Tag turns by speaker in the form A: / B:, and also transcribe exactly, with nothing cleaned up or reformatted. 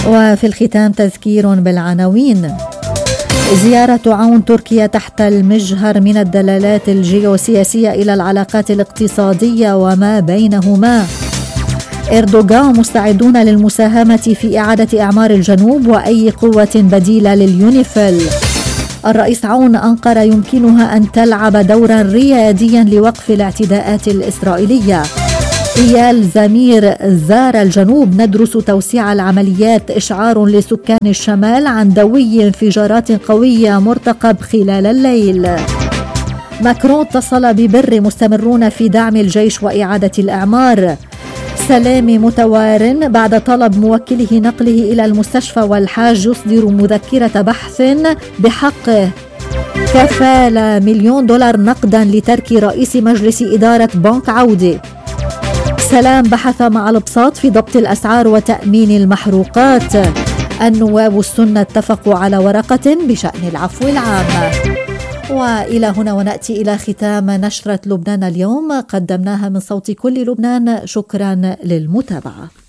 A: وفي الختام تذكير بالعناوين. زيارة عون تركيا تحت المجهر من الدلالات الجيوسياسية إلى العلاقات الاقتصادية وما بينهما. إردوغان مستعدون للمساهمة في إعادة إعمار الجنوب وأي قوة بديلة لليونيفيل. الرئيس عون أنقرة يمكنها أن تلعب دورا رياديا لوقف الاعتداءات الإسرائيلية. إيال زمير زار الجنوب ندرس توسيع العمليات إشعار لسكان الشمال عن دوي انفجارات قوية مرتقب خلال الليل. ماكرون اتصل ببر مستمرون في دعم الجيش وإعادة الإعمار. سلامي متوار بعد طلب موكله نقله إلى المستشفى والحاج يصدر مذكرة بحث بحقه. كفالة مليون دولار نقدا لترك رئيس مجلس إدارة بنك عودة. سلام بحث مع البساط في ضبط الأسعار وتأمين المحروقات. النواب السنة اتفقوا على ورقة بشأن العفو العام. وإلى هنا ونأتي إلى ختام نشرة لبنان اليوم، قدمناها من صوت كل لبنان. شكرا للمتابعة.